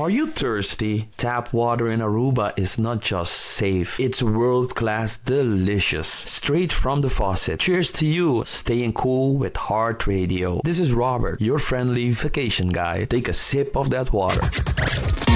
Are you thirsty? Tap water in Aruba is not just safe, it's world-class delicious. Straight from the faucet. Cheers to you, staying cool with Heart Radio. This is Robert, your friendly vacation guide. Take a sip of that water.